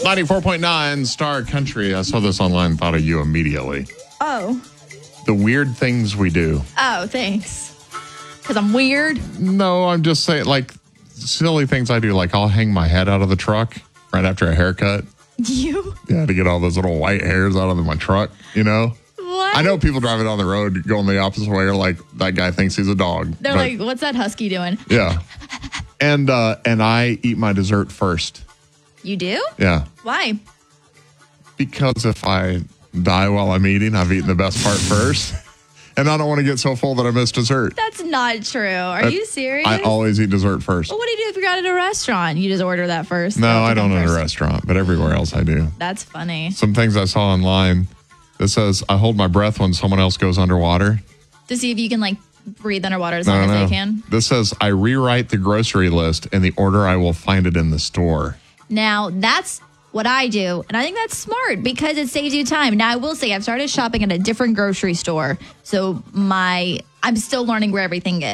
94.9 Star Country. I saw this online and thought of you immediately. Oh. The weird things we do. Oh, thanks. Because I'm weird? No, I'm just saying, like, silly things I do. Like, I'll hang my head out of the truck right after a haircut. You? Yeah, to get all those little white hairs out of my truck, you know? What? I know people driving down the road going the opposite way are like, that guy thinks he's a dog. They're like, what's that husky doing? Yeah. And I eat my dessert first. You do? Yeah. Why? Because if I die while I'm eating, I've eaten the best part first. And I don't want to get so full that I miss dessert. That's not true. Are you serious? I always eat dessert first. Well, what do you do if you're at a restaurant? You just order that first? No, I don't at a restaurant, but everywhere else I do. That's funny. Some things I saw online that says I hold my breath when someone else goes underwater. To see if you can, like, breathe underwater as long as they can? This says I rewrite the grocery list in the order I will find it in the store. Now, that's what I do, and I think that's smart because it saves you time. Now, I will say I've started shopping at a different grocery store, so I'm still learning where everything is.